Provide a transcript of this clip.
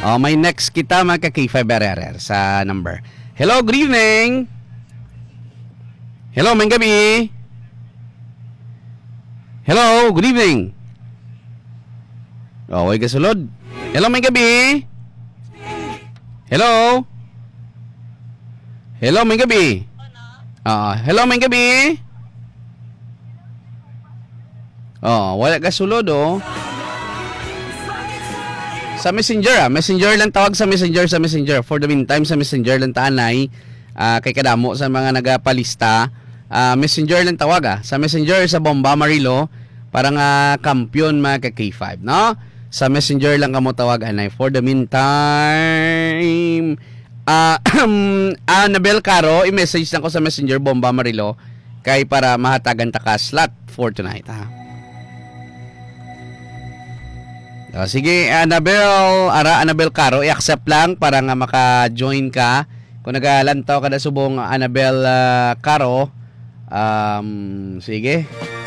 Oh, may next kita mga K5 RRR sa number. Hello, good evening. Hello, may gabi. Hello, good evening. Oh, way kasulod. Hello, may gabi. Hello. Hello, may gabi. Hello, may gabi. Oh, wala ka sulod oh. Sa Messenger Messenger lang tawag sa Messenger. For the meantime, sa Messenger lang taanay. Kay kadamo sa mga nagapalista. Messenger lang tawag Sa Messenger sa Bomba Marilo, parang kampiyon mga K5, no? Sa Messenger lang kamo tawag anay. For the meantime, Annabel Caro, i-message lang ko sa Messenger Bomba Marilo kay para mahatagan ta ka slot for tonight sige, Annabel Caro, i-accept lang para nga maka-join ka. Kung nagalantaw ka na subong Annabel Caro, sige.